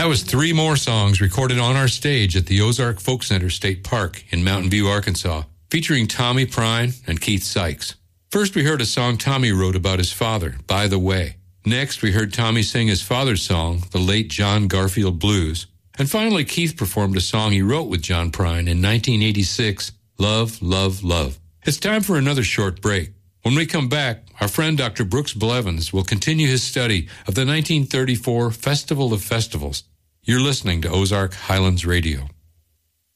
was 3 more songs recorded on our stage at the Ozark Folk Center State Park in Mountain View, Arkansas, featuring Tommy Prine and Keith Sykes. First, we heard a song Tommy wrote about his father, By the Way. Next, we heard Tommy sing his father's song, the late John Garfield Blues. And finally, Keith performed a song he wrote with John Prine in 1986, Love, Love, Love. It's time for another short break. When we come back, our friend Dr. Brooks Blevins will continue his study of the 1934 Festival of Festivals. You're listening to Ozark Highlands Radio.